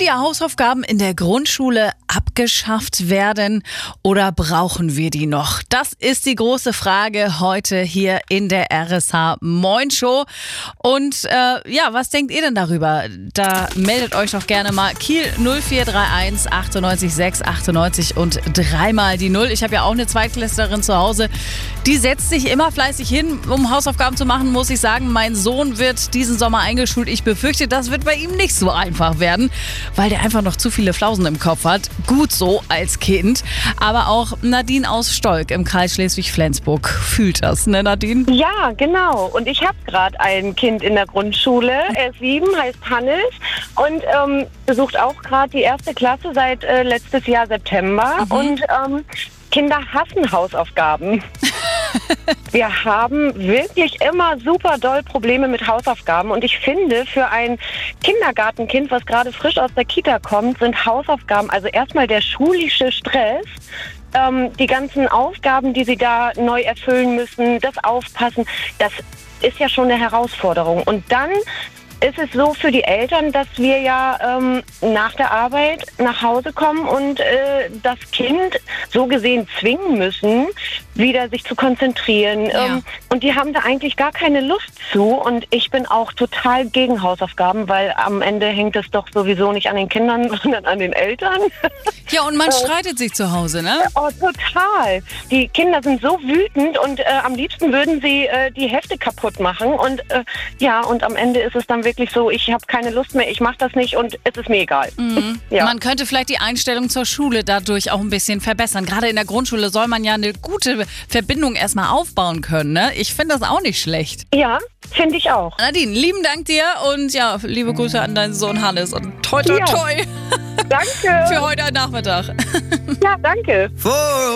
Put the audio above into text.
die Hausaufgaben in der Grundschule abgeschafft werden oder brauchen wir die noch? Das ist die große Frage heute hier in der RSH Moin Show. Und was denkt ihr denn darüber? Da meldet euch doch gerne mal. Kiel 0431 98 6 98 und dreimal die 0. Ich habe ja auch eine Zweitklässlerin zu Hause. Die setzt sich immer fleißig hin, um Hausaufgaben zu machen, muss ich sagen. Mein Sohn wird diesen Sommer eingeschult. Ich befürchte, das wird bei ihm nicht so einfach werden, weil der einfach noch zu viele Flausen im Kopf hat. Gut so als Kind. Aber auch Nadine aus Stolk im Kreis Schleswig-Flensburg fühlt das, ne Nadine? Ja, genau. Und ich habe gerade ein Kind in der Grundschule. Er ist 7, heißt Hannes und besucht auch gerade die 1. Klasse seit letztes Jahr September. Und Kinder hassen Hausaufgaben. Wir haben wirklich immer super doll Probleme mit Hausaufgaben. Und ich finde, für ein Kindergartenkind, was gerade frisch aus der Kita kommt, sind Hausaufgaben, also erstmal der schulische Stress, die ganzen Aufgaben, die sie da neu erfüllen müssen, das Aufpassen, das ist ja schon eine Herausforderung. Und dann ist es so für die Eltern, dass wir ja nach der Arbeit nach Hause kommen und das Kind so gesehen zwingen müssen, wieder sich zu konzentrieren. Ja. Und die haben da eigentlich gar keine Lust zu. Und ich bin auch total gegen Hausaufgaben, weil am Ende hängt es doch sowieso nicht an den Kindern, sondern an den Eltern. Ja, und man streitet sich zu Hause, ne? Oh, total. Die Kinder sind so wütend und am liebsten würden sie die Hefte kaputt machen. Und und am Ende ist es dann wirklich so, ich habe keine Lust mehr, ich mache das nicht und es ist mir egal. Ja. Man könnte vielleicht die Einstellung zur Schule dadurch auch ein bisschen verbessern. Gerade in der Grundschule soll man ja eine gute Verbindung erstmal aufbauen können, ne? Ich finde das auch nicht schlecht. Ja, finde ich auch. Nadine, lieben Dank dir und ja, liebe Grüße an deinen Sohn Hannes und toi toi toi Danke. für heute Nachmittag. Ja, danke.